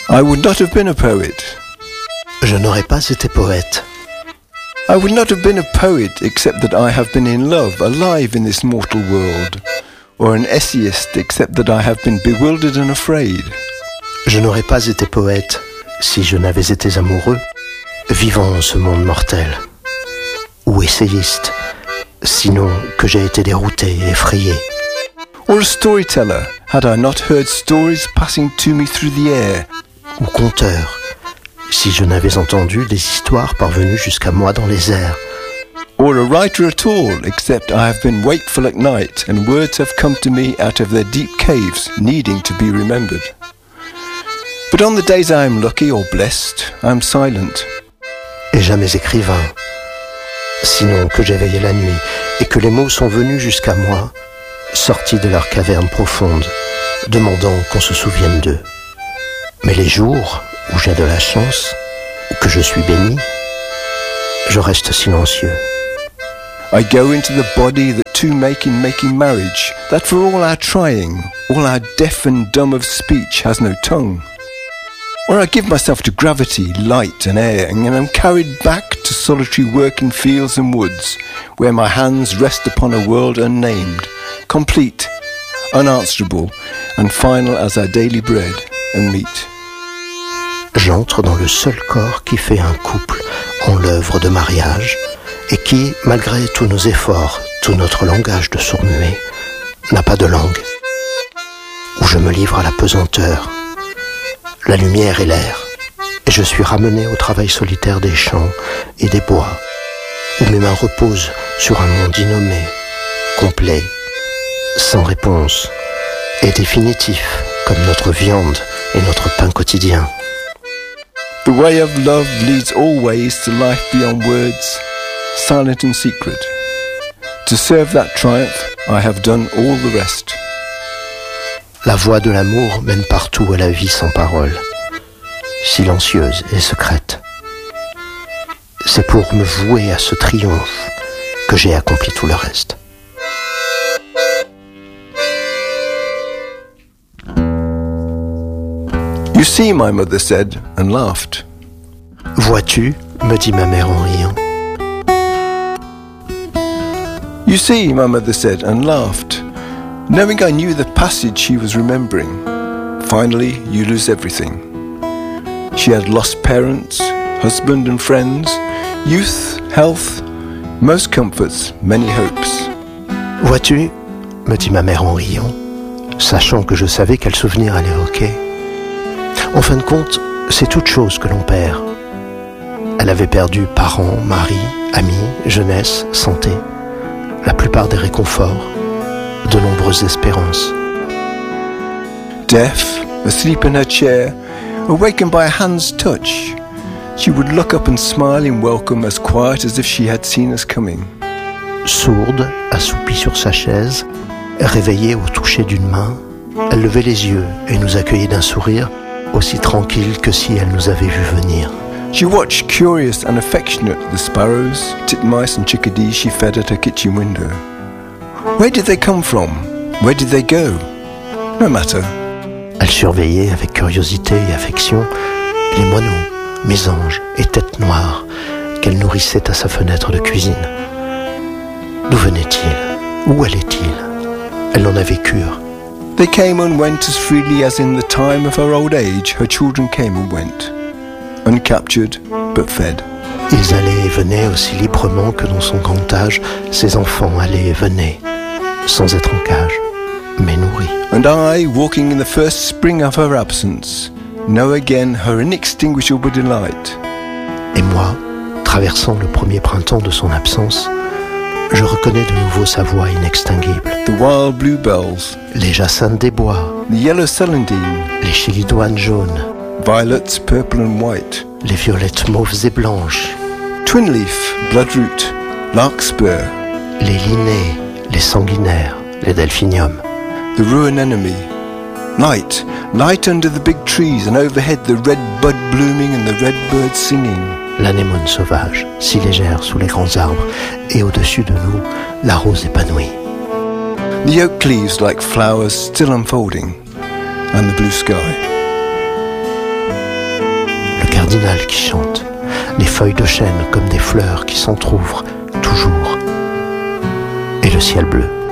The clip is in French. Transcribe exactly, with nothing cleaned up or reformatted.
I would not have been a poet. Je n'aurais pas été poète. I would not have been a poet except that I have been in love, alive in this mortal world, or an essayist except that I have been bewildered and afraid. Je n'aurais pas été poète si je n'avais été amoureux, vivant dans ce monde mortel, ou essayiste, sinon que j'ai été dérouté et effrayé. Or a storyteller, had I not heard stories passing to me through the air. Ou conteur, si je n'avais entendu des histoires parvenues jusqu'à moi dans les airs. Or a writer at all, except I have been wakeful at night, and words have come to me out of their deep caves, needing to be remembered. But on the days I am lucky or blessed, I am silent. Et jamais écrivain, sinon que j'ai veillé la nuit, et que les mots sont venus jusqu'à moi, sortis de leur caverne profonde, demandant qu'on se souvienne d'eux. Mais les jours où j'ai de la chance, ou que je suis béni, je reste silencieux. I go into the body that two make in making marriage, that for all our trying, all our deaf and dumb of speech has no tongue. Or I give myself to gravity, light and air, and am carried back to solitary work in fields and woods, where my hands rest upon a world unnamed, complete, unanswerable, and final as our daily bread and meat. J'entre dans le seul corps qui fait un couple en l'œuvre de mariage et qui, malgré tous nos efforts, tout notre langage de sourd-muet, n'a pas de langue. Où je me livre à la pesanteur, la lumière et l'air, et je suis ramené au travail solitaire des champs et des bois, où mes mains reposent sur un monde innommé, complet, sans réponse, et définitif, comme notre viande et notre pain quotidien. The way of love leads always to life beyond words, silent and secret. To serve that triumph, I have done all the rest. La voie de l'amour mène partout à la vie sans parole, silencieuse et secrète. C'est pour me vouer à ce triomphe que j'ai accompli tout le reste. You see, my mother said, and laughed. Vois-tu, me dit ma mère en riant. You see, my mother said, and laughed, knowing I knew the passage she was remembering. Finally, you lose everything. She had lost parents, husband and friends, youth, health, most comforts, many hopes. Vois-tu, me dit ma mère en riant, sachant que je savais quel souvenir elle évoquait. En fin de compte, c'est toute chose que l'on perd. Elle avait perdu parents, mari, amis, jeunesse, santé, la plupart des réconforts, de nombreuses espérances. Deaf, asleep in her chair, awakened by a hand's touch, she would look up and smile in welcome as quiet as if she had seen us coming. Sourde, assoupie sur sa chaise, réveillée au toucher d'une main, elle levait les yeux et nous accueillait d'un sourire aussi tranquille que si elle nous avait vus venir. She watched curious and affectionate the sparrows, titmice and chickadees she fed at her kitchen window. Where did they come from? Where did they go? No matter. Elle surveillait avec curiosité et affection les moineaux, mésanges et têtes noires qu'elle nourrissait à sa fenêtre de cuisine. D'où venaient-ils? Où allaient-ils? Elle n'en avait cure. They came and went as freely as in the time of her old age her children came and went, uncaptured but fed. Ils allaient et venaient aussi librement que dans son grand âge, ses enfants allaient et venaient, sans être en cage, mais nourris. And I, walking in the first spring of her absence, know again her inextinguishable delight. Et moi, traversant le premier printemps de son absence, je reconnais de nouveau sa voix inextinguible. The wild bluebells, les jacinthes des bois, the yellow celandine, les chilidoines jaunes, violets purple and white, les violettes mauves et blanches, twin leaf, bloodroot, larkspur, les linées, les sanguinaires, les delphiniums, the ruin anemone, light, light under the big trees and overhead the red bud blooming and the red birds singing. L'anémone sauvage, si légère sous les grands arbres, et au-dessus de nous, la rose épanouie. The oak leaves like flowers still unfolding, and the blue sky. cardinal qui chante, les feuilles de chêne comme des fleurs qui s'entr'ouvrent toujours, et le ciel bleu.